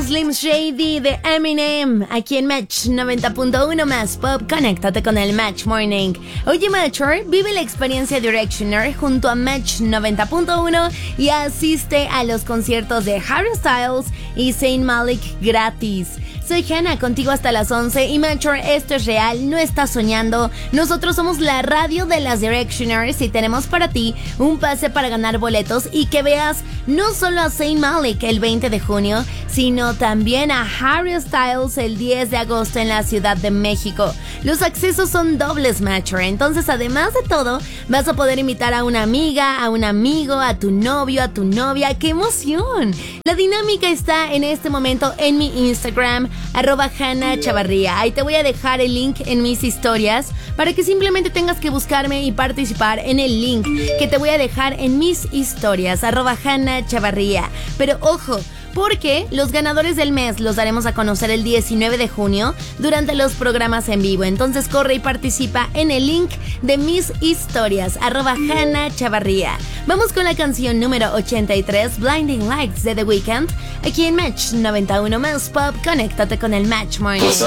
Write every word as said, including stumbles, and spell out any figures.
Slim Shady de Eminem, aquí en Match noventa punto uno más Pop. Conéctate con el Match Morning. Oye, Matcher, vive la experiencia Directioner junto a Match noventa punto uno y asiste a los conciertos de Harry Styles y Zayn Malik gratis. Soy Hannah, contigo hasta las once y Matcher, esto es real, no estás soñando. Nosotros somos la radio de las Directioners y tenemos para ti un pase para ganar boletos y que veas no solo a Zayn Malik el veinte de junio, sino también a Harry Styles el diez de agosto en la Ciudad de México. Los accesos son dobles, Matcher, entonces además de todo vas a poder invitar a una amiga, a un amigo, a tu novio, a tu novia. ¡Qué emoción! La dinámica está en este momento en mi Instagram, arroba Hannah Chavarría. Ahí te voy a dejar el link en mis historias para que simplemente tengas que buscarme y participar en el link que te voy a dejar en mis historias, arroba Hannah Chavarría. Pero ojo, porque los ganadores del mes los daremos a conocer el diecinueve de junio durante los programas en vivo. Entonces corre y participa en el link de mis historias, arroba Hannah Chavarría. Vamos con la canción número ochenta y tres, Blinding Lights de The Weeknd, aquí en Match noventa y uno más Pop. Conéctate con el Match Morning.